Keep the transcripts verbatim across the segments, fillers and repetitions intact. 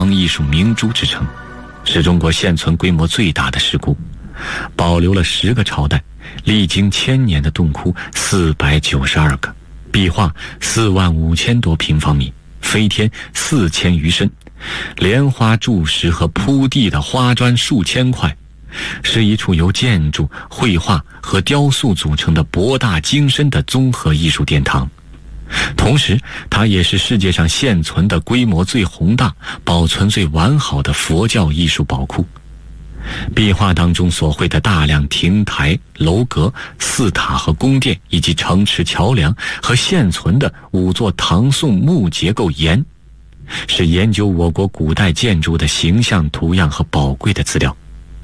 艺术明珠之称，是中国现存规模最大的石窟，保留了十个朝代，历经千年的洞窟四百九十二个，壁画四万五千多平方米，飞天四千余身，莲花柱石和铺地的花砖数千块，是一处由建筑、绘画和雕塑组成的博大精深的综合艺术殿堂。同时，它也是世界上现存的规模最宏大、保存最完好的佛教艺术宝库。壁画当中所绘的大量亭台、楼阁、寺塔和宫殿，以及城池、桥梁和现存的五座唐宋木结构岩，是研究我国古代建筑的形象图样和宝贵的资料。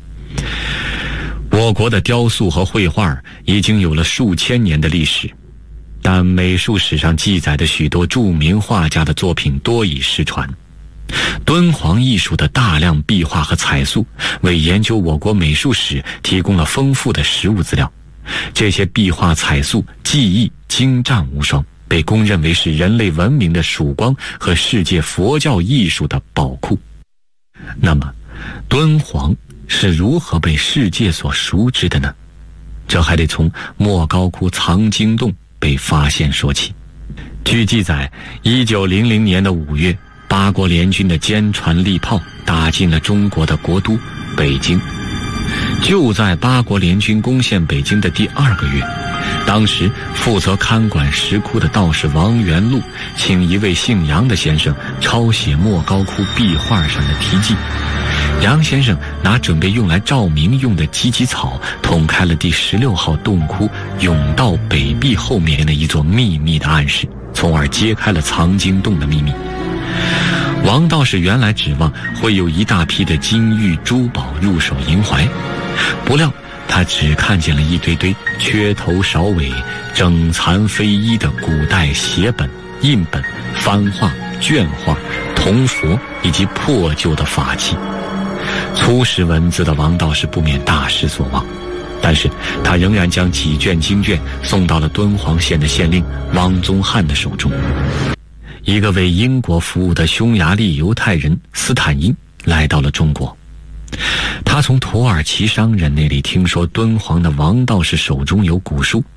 我国的雕塑和绘画已经有了数千年的历史，但美术史上记载的许多著名画家的作品多已失传。敦煌艺术的大量壁画和彩塑为研究我国美术史提供了丰富的实物资料，这些壁画彩塑技艺精湛无双，被公认为是人类文明的曙光和世界佛教艺术的宝库。那么，敦煌是如何被世界所熟知的呢？这还得从莫高窟藏经洞被发现说起。据记载，一九零零年的五月，八国联军的坚船利炮打进了中国的国都北京。就在八国联军攻陷北京的第二个月，当时负责看管石窟的道士王元禄，请一位姓杨的先生抄写莫高窟壁画上的题记。杨先生拿准备用来照明用的芨芨草捅开了第十六号洞窟甬道北壁后面的一座秘密的暗室，从而揭开了藏经洞的秘密。王道士原来指望会有一大批的金玉珠宝入手银怀，不料他只看见了一堆堆缺头少尾、整残非一的古代写本、印本、番画、卷画、铜佛以及破旧的法器。粗识文字的王道士不免大失所望，但是他仍然将几卷经卷送到了敦煌县的县令汪宗翰的手中。一个为英国服务的匈牙利犹太人斯坦因来到了中国，他从土耳其商人那里听说敦煌的王道士手中有古书，